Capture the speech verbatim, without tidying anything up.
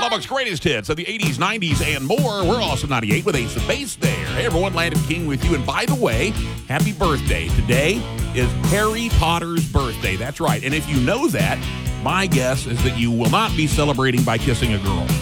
Lubbock's greatest hits of the eighties, nineties, and more. We're also ninety-eight with Ace of Base there. Hey, everyone, Landon King with you. And by the way, happy birthday. Today is Harry Potter's birthday. That's right. And if you know that, my guess is that you will not be celebrating by kissing a girl.